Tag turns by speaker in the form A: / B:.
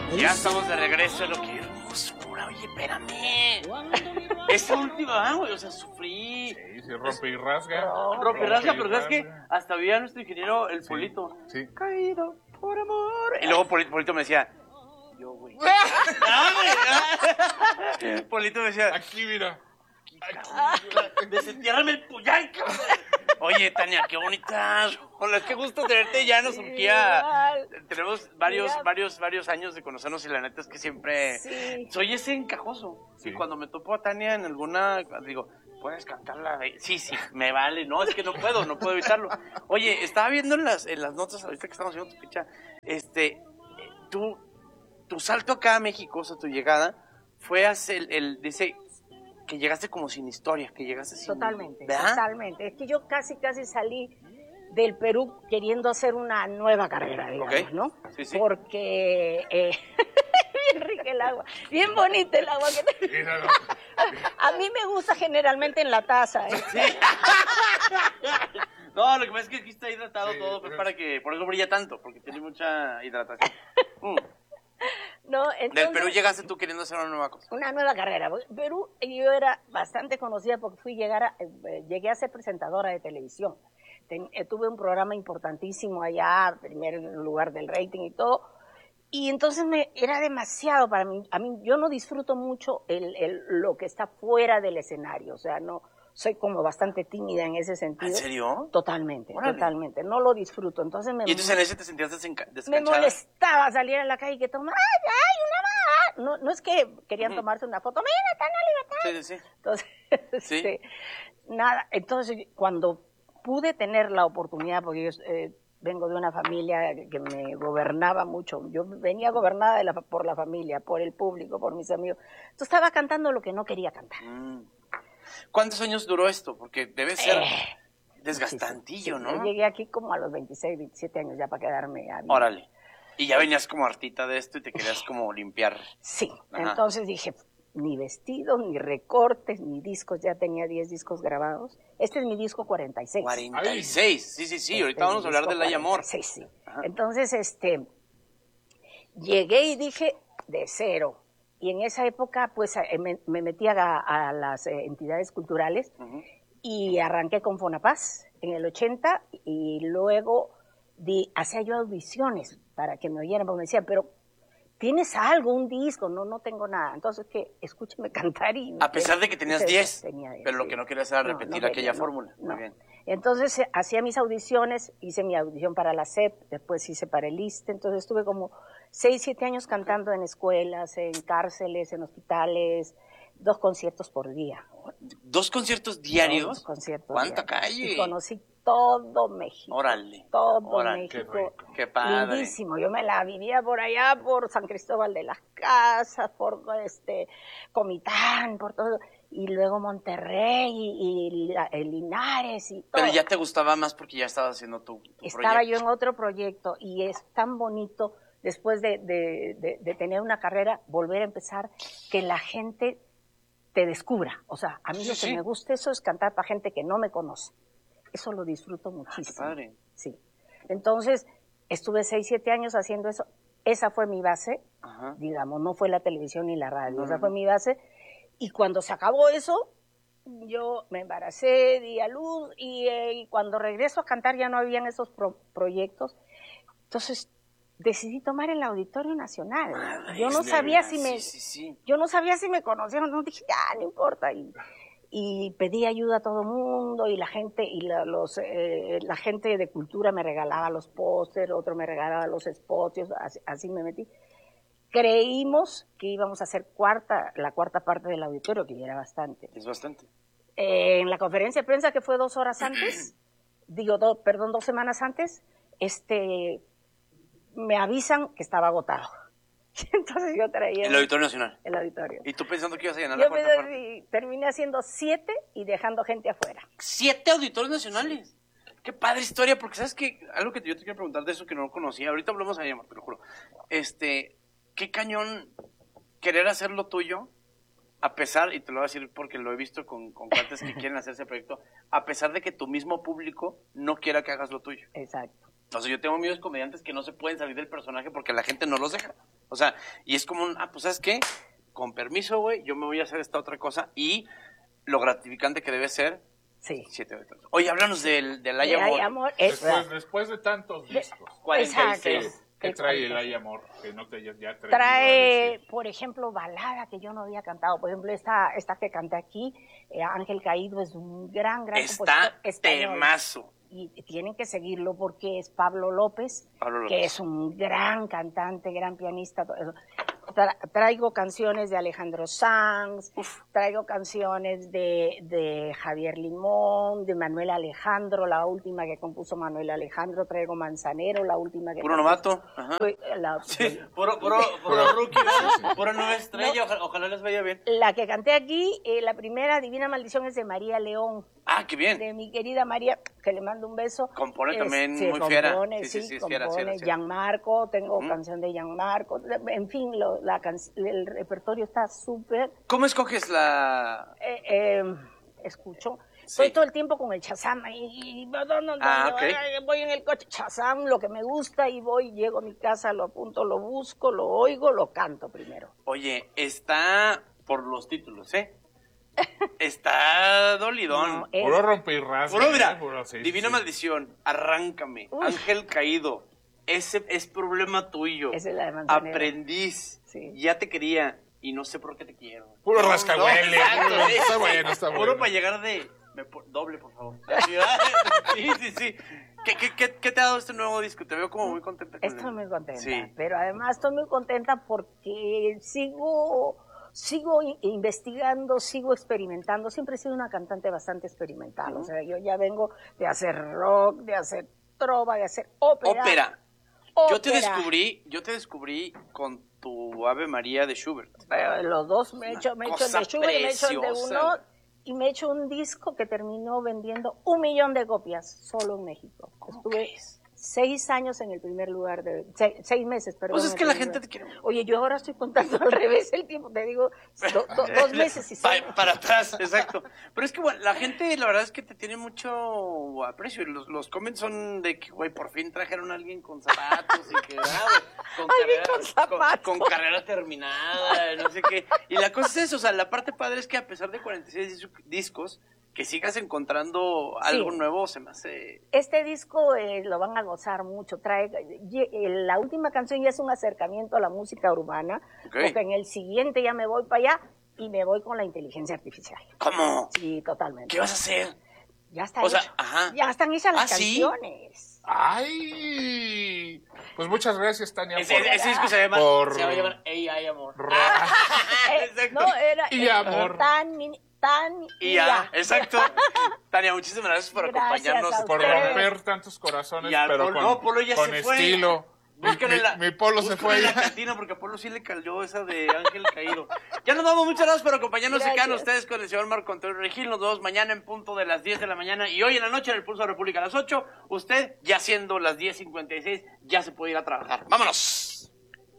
A: Ya estamos de regreso, lo que hermosura. Oye, espérame. Esa última, güey, o sea, sufrí.
B: Sí, rompe y rasga.
A: Rompe y rasga, pero ¿sabes qué? Hasta había nuestro ingeniero, el Polito.
B: Sí.
A: Caído por amor. Y luego Polito me decía, yo, güey. Polito me decía,
B: Aquí, mira.
A: desentiérrame el puyay, cabrón. Oye, Tania, qué bonita. Hola, qué gusto tenerte. Ya nos surgía. Tenemos varios años de conocernos y la neta es que siempre soy ese encajoso.
B: Sí.
A: Y cuando me topo a Tania en alguna, digo, ¿puedes cantarla? Sí, me vale. No, es que no puedo evitarlo. Oye, estaba viendo en las notas ahorita que estamos haciendo tu ficha, tu salto acá a México, o sea, tu llegada, fue hacer dice que llegaste como sin historia, que llegaste sin...
C: Totalmente,
A: ¿verdad?
C: totalmente. Es que yo casi salí del Perú queriendo hacer una nueva carrera, digamos, ¿no?
A: Sí, sí.
C: Porque bien rica el agua, bien bonita el agua. A mí me gusta generalmente en la taza.
A: Sí. No, lo que pasa es que aquí está hidratado todo, pues para que, por eso brilla tanto, porque tiene mucha hidratación.
C: No, entonces,
A: Del Perú llegaste tú queriendo hacer una nueva cosa.
C: Una nueva carrera. Perú, yo era bastante conocida porque llegué a ser presentadora de televisión. Tuve un programa importantísimo allá, primer lugar del rating y todo. Y entonces era demasiado para mí. A mí, yo no disfruto mucho lo que está fuera del escenario. O sea, no, soy como bastante tímida en ese sentido.
A: ¿En serio?
C: Totalmente,
A: Órale.
C: totalmente. No lo disfruto. Entonces
A: ¿Y entonces en ese te sentías descanchada?
C: me molestaba salir a la calle y que tomar, ¡ay, una más! No es que querían tomarse una foto. ¡Mira, está en la libertad!
A: Sí.
C: Entonces,
A: Sí.
C: nada. Entonces, cuando pude tener la oportunidad, porque yo vengo de una familia que me gobernaba mucho. Yo venía gobernada por la familia, por el público, por mis amigos. Entonces estaba cantando lo que no quería cantar.
A: ¿Cuántos años duró esto? Porque debe ser desgastantillo,
C: sí.
A: ¿no?
C: Yo llegué aquí como a los 26, 27 años ya para quedarme a vivir.
A: Órale. Y ya venías como hartita de esto y te querías como limpiar.
C: Sí,
A: Ajá.
C: Entonces dije, ni vestidos, ni recortes, ni discos, ya tenía 10 discos grabados. Este es mi disco 46.
A: 46, sí, ahorita vamos a hablar del Ay Amor.
C: Sí.
A: Ajá.
C: Entonces, llegué y dije, de cero. Y en esa época, pues, me metí a las entidades culturales y arranqué con Fonapaz en el 80 y luego hacía yo audiciones para que me oyeran, porque me decían, pero ¿tienes algo, un disco? No tengo nada. Entonces, escúchame cantar y...
A: A pesar de que tenías 10,
C: tenía 10,
A: pero lo que no querías era repetir aquella fórmula.
C: No.
A: Muy bien.
C: Entonces, hacía mis audiciones, hice mi audición para la SEP, después hice para el ISSSTE, entonces estuve como 6, 7 años cantando en escuelas, en cárceles, en hospitales, 2 conciertos por día.
A: ¿2 conciertos diarios?
C: 2 conciertos
A: ¿Cuánta
C: diarios.
A: calle?
C: Y conocí todo México.
A: Órale.
C: Todo
A: Órale.
C: México.
A: Qué padre.
C: Lindísimo. Yo me la vivía por allá, por San Cristóbal de las Casas, por Comitán, por todo. Y luego Monterrey y Linares y todo.
A: Pero ya te gustaba más porque ya estabas haciendo tu
C: Estaba
A: proyecto.
C: yo en otro proyecto y es tan bonito después de tener una carrera, volver a empezar, que la gente te descubra. O sea, a mí lo que me gusta eso es cantar para gente que no me conoce. Eso lo disfruto muchísimo.
A: Qué padre.
C: Sí. Entonces, estuve 6, 7 años haciendo eso. Esa fue mi base, digamos, no fue la televisión ni la radio, esa fue mi base. Y cuando se acabó eso, yo me embaracé, di a luz y cuando regreso a cantar ya no habían esos proyectos. Entonces decidí tomar el Auditorio Nacional. Yo no sabía yo no sabía si me conocían, no dije, ya, no importa. Y pedí ayuda a todo el mundo y la gente la gente de cultura me regalaba los pósters, otro me regalaba los spots, así me metí. Creímos que íbamos a hacer la cuarta parte del auditorio, que ya era bastante.
A: Es bastante.
C: En la conferencia de prensa, que fue 2 horas antes, 2 semanas antes, me avisan que estaba agotado. Entonces yo traía...
A: El Auditorio Nacional.
C: El auditorio.
A: ¿Y tú pensando que ibas a llenar
C: Yo
A: la cuarta parte?
C: terminé haciendo 7 y dejando gente afuera.
A: 7 auditorios nacionales. Sí. Qué padre historia, porque sabes que algo que yo te quiero preguntar de eso que no conocía, ahorita hablamos a llamar, te lo juro. Qué cañón querer hacer lo tuyo, a pesar, y te lo voy a decir porque lo he visto con cuates que quieren hacer ese proyecto, a pesar de que tu mismo público no quiera que hagas lo tuyo.
C: Exacto.
A: O sea, yo tengo amigos comediantes que no se pueden salir del personaje porque la gente no los deja. O sea, y es como pues ¿sabes qué? Con permiso, güey, yo me voy a hacer esta otra cosa y lo gratificante que debe ser.
C: Sí.
A: 7 de tantos. Oye, háblanos del Ay Amor.
B: Después de tantos discos.
A: 46.
B: ¿Qué trae el Ay Amor? Que no te ya
C: trae, por ejemplo, balada que yo no había cantado. Por ejemplo, esta que canté aquí, Ángel Caído, es un gran compositor español.
A: Temazo.
C: Y tienen que seguirlo porque es Pablo López, que es un gran cantante, gran pianista. Todo eso. Traigo canciones de Alejandro Sanz, traigo canciones de Javier Limón, de Manuel Alejandro, la última que compuso Manuel Alejandro, traigo Manzanero, la última que
A: puro novato,
C: sí,
A: puro rookie, pura nueva estrella, ojalá les vaya bien.
C: La que canté aquí, la primera, Divina Maldición, es de María León.
A: Ah, qué bien.
C: De mi querida María, que le mando un beso.
A: Compone también muy fiera.
C: Sí, compone. Gianmarco, tengo canción de Gianmarco. En fin, el repertorio está súper.
A: ¿Cómo escoges la...?
C: Escucho. Estoy todo el tiempo con el Shazam y voy en el coche, Shazam, lo que me gusta, y llego a mi casa, lo apunto, lo busco, lo oigo, lo canto primero.
A: Oye, está por los títulos, Está dolidón.
B: No, puro rompirrasca.
A: Puro, mira, Divina Maldición, Arráncame, Ángel Caído, ese es problema tuyo.
C: Esa es la de Manzanero.
A: Aprendiz, ya te quería y no sé por qué te quiero.
B: Puro rascahuele. Está bueno.
A: Puro para llegar de... doble, por favor. Sí. ¿Qué te ha dado este nuevo disco? Te veo como muy contenta.
C: Estoy muy contenta, pero además estoy muy contenta porque sigo investigando, sigo experimentando. Siempre he sido una cantante bastante experimental. O sea, yo ya vengo de hacer rock, de hacer trova, de hacer ópera.
A: Yo te descubrí con tu Ave María de Schubert.
C: Los dos me he hecho el de Schubert, me he hecho el de uno, y me he hecho un disco que terminó vendiendo 1 millón de copias solo en México. Estuve 6 años en el primer lugar, 6 meses, perdón.
A: Pues es que la gente te quiere.
C: Oye, yo ahora estoy contando al revés el tiempo, te digo, 2 meses y
A: para atrás, exacto. Pero es que, bueno, la gente, la verdad es que te tiene mucho aprecio. Y los comments son de que, güey, por fin trajeron a alguien con zapatos y que, con carrera terminada, no sé qué. Y la cosa es eso, o sea, la parte padre es que a pesar de 46 discos, que sigas encontrando algo nuevo, se me hace...
C: Este disco lo van a gozar mucho. La última canción ya es un acercamiento a la música urbana, porque en el siguiente ya me voy para allá y me voy con la inteligencia artificial.
A: ¿Cómo?
C: Sí, totalmente.
A: ¿Qué vas a hacer?
C: Ya está hecho. Ya están hechas las canciones.
B: ¡Ay! Pues muchas gracias, Tania.
A: Ese disco se va a llamar Ay Amor.
B: Y Amor.
A: Y ya, exacto. Tania, muchísimas gracias por acompañarnos.
B: Por romper tantos corazones, pero
A: Polo ya
B: con
A: se
B: estilo. Mi Polo se fue
A: la cantina porque a Polo sí le cayó esa de Ángel Caído. Ya nos vamos, muchas gracias por acompañarnos. Se quedan ustedes con el señor Marco Antonio Regil. Nos vemos mañana en punto de las 10 de la mañana y hoy en la noche en el Pulso de la República a las 8. Usted, ya siendo las 10:56, ya se puede ir a trabajar. ¡Vámonos!